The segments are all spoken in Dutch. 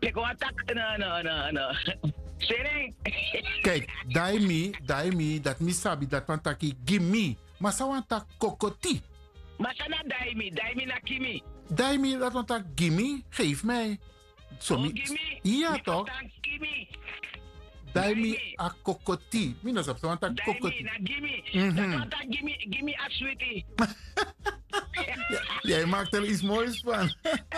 Ik hoor tak, no. Sering. Kijk, daimi, dat misabi, dat want taki gimme. Maar sa want tak kokoti. Masana daimi na kimi. Daimi, dat want tak gimme, geef mij. Zo, Gimme. ja toch? Kimi. Daimi a kokoti. Minos op, want tak Daimi kokoti. na gimme. Mhm. Dat want tak gimme a sweetie. Jij maakt er iets moois van.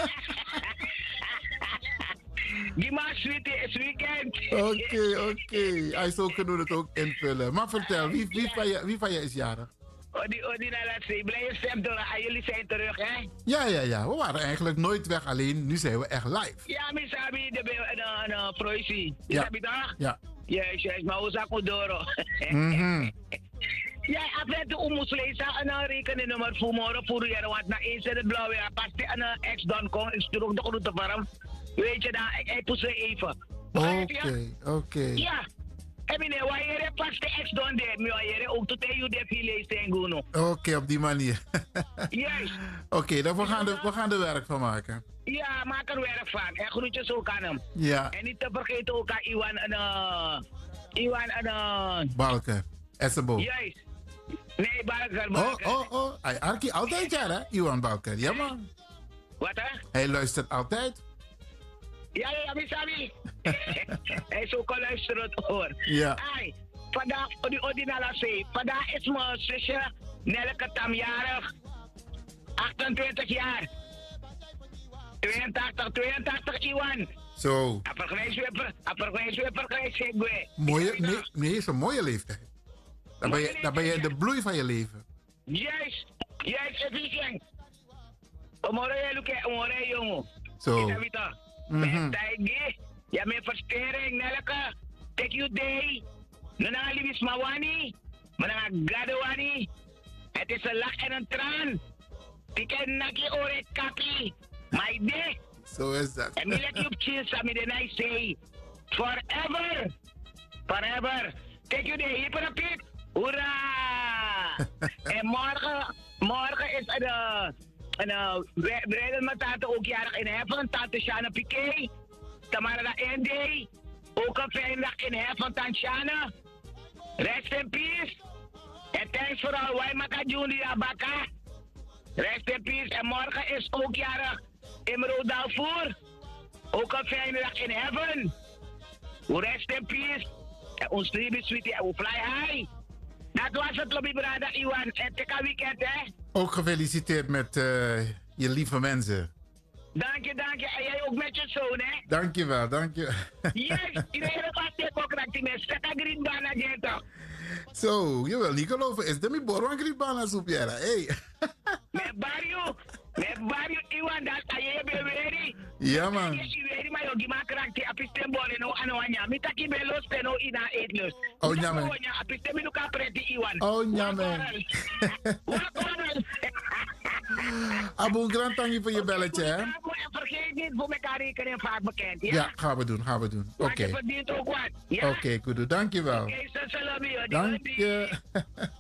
Gimme a sweetie is weekend. Oké. Hij zo kunnen we het ook invullen. Maar vertel, wie van je is jarig? Odi na laat zien. Blijf stem door. Jullie zijn terug, hè? Ja. We waren eigenlijk nooit weg, alleen nu zijn we echt live. Ja, misabi de proisie. Ja. Misabi toch? Ja. Yes, maar hoe zak doro. Mhm. Ja, aflet de oemoesleesa een rekeningnummer voor morgen voor je, want na eens in het blauw weer apart een ex-don kon, ik stuur ook de groente warm. Weet je dan, ik poes ze even. Oké. Ja. En meneer, waar je pas de ex-don de, maar je ook tot je de filet zijn gono. Oké, op die manier. Juist. Oké, dan we gaan er werk van maken. Ja, maak er werk van. En groetjes ook aan hem. Ja. En niet te vergeten ook aan Iwan en Balken. Essebo. Juist. Nee, Balken. Oh. Hij Arki altijd ja, hè? Iwan Balken. Ja, man. Wat, hè? Hij luistert altijd. Ja, misabi. Hij is ook al luisteren hoor. Ja. Ai, vandaag, die ordinale zee. Vandaag is mijn zusje Nelke Tamjarig. 28 jaar. 82 Iwan. Zo. Nee, is een mooie leeftijd. Dan ben je in de bloei van je leven. Juist, efficiënt. Omore jongen. Zo. Ja, mijn verstering, Nelke. Take you day. Nana Libis Mawani. Nana Gadewani. Het is een lach en een traan. Ik ken Naki Ore Kapi. My day. Zo is dat. En ik je op chill samen de night say. Forever. Take you day. Hier para Piet. Hoera. En morgen is we brengen mijn tante ook jarig in heaven. Tante Shana Piquet. Tamara Ende. Ook een fijne dag in heaven, Tante Shana. Rest in peace. En thanks voor al Waimaka Junior Baka. Rest in peace. En morgen is ook jarig Imro Dalvoer. Ook een fijne dag in heaven. Rest in peace. En ons lieve sweetie. En we fly high. Dat was het, lobby brada Iwan. En teka weekend, hè. Ook gefeliciteerd met je lieve mensen. Dank je. En jij ook met je zoon, hè? Dank je wel. Yes, iedereen was dit ook dat die mensen. Teka green bana, toch? Zo, je wil niet geloven. Is de mi borwan gribana soepjera? Hey. Met Barrio Iwan, dat je beweri. Ja, man. Je weet maar je maakt karakter. Apistembo no anouanya. Mitaki belos teno ina eetlus. Oh, ja, man. Apistemi no kapreti Iwan. Oh, ja, man. Abu, grand tangi voor je belletje, hè? En vergeet niet voor elkaar rekening vaak bekend, ja? Ja, gaan we doen. Oké. Maar je verdient ook wat, ja? Oké, goed. Dank je wel. Oké, Dank je.